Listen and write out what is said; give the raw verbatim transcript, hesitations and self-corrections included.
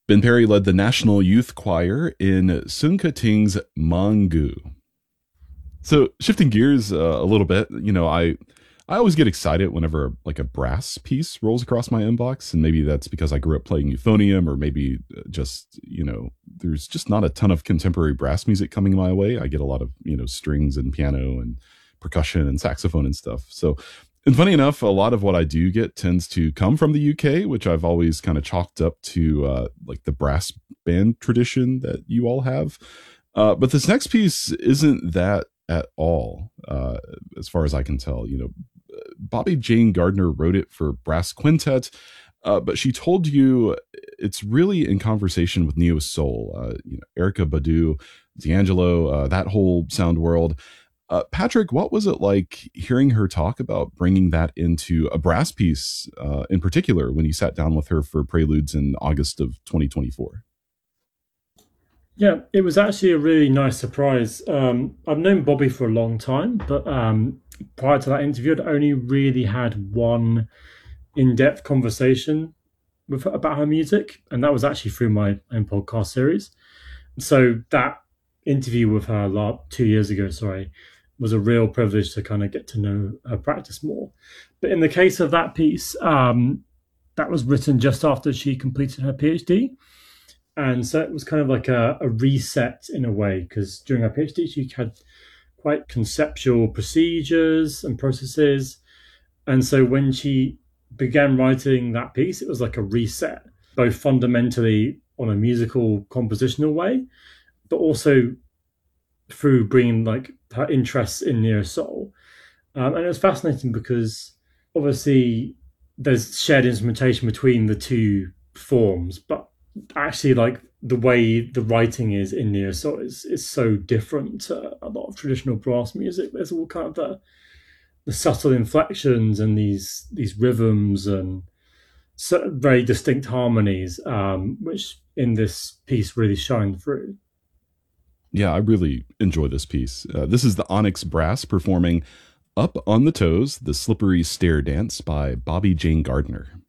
Ben Perry led the National Youth Choir in Sun Ka-ting's Mangu. So shifting gears uh, a little bit, you know, I I always get excited whenever like a brass piece rolls across my inbox, and maybe that's because I grew up playing euphonium, or maybe just, you know, there's just not a ton of contemporary brass music coming my way. I get a lot of, you know, strings and piano and percussion and saxophone and stuff. So, and funny enough, a lot of what I do get tends to come from the U K, which I've always kind of chalked up to uh, like the brass band tradition that you all have. Uh, but this next piece isn't that at all, uh, as far as I can tell. You know, Bobby Jane Gardner wrote it for brass quintet, uh, but she told you it's really in conversation with neo soul, uh, you know, Erykah Badu, D'Angelo, uh, that whole sound world. Uh, Patrick, what was it like hearing her talk about bringing that into a brass piece, uh, in particular, when you sat down with her for Preludes in August of twenty twenty-four? Yeah, it was actually a really nice surprise. Um, I've known Bobby for a long time, but um, prior to that interview, I'd only really had one in-depth conversation with her about her music, and that was actually through my own podcast series. So that interview with her like, two years ago, sorry, was a real privilege to kind of get to know her practice more. But in the case of that piece, um, that was written just after she completed her PhD. And so it was kind of like a, a reset in a way, because during her PhD, she had quite conceptual procedures and processes. And so when she began writing that piece, it was like a reset, both fundamentally on a musical compositional way, but also through bringing like her interests in neo soul. Um, and it was fascinating because obviously there's shared instrumentation between the two forms, but actually like the way the writing is in neo soul is, is so different to a lot of traditional brass music. There's all kind of the, the subtle inflections and these these rhythms and so very distinct harmonies, um, which in this piece really shine through. Yeah, I really enjoy this piece. Uh, this is the Onyx Brass performing Up on the Toes, the Slippery Stair Dance by Bobby Jane Gardner.